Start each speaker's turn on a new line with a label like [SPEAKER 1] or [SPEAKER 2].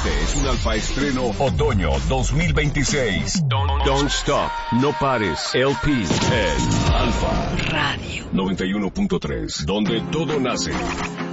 [SPEAKER 1] Este es un Alfa Estreno Otoño 2026. Don't Stop, No Pares, LP en Alfa
[SPEAKER 2] Radio
[SPEAKER 1] 91.3, donde todo nace.